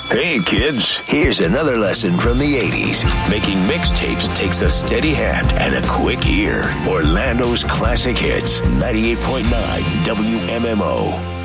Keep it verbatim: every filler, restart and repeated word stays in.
Hey, kids. Here's another lesson from the eighties. Making mixtapes takes a steady hand and a quick ear. Orlando's Classic Hits, ninety-eight point nine W M M O.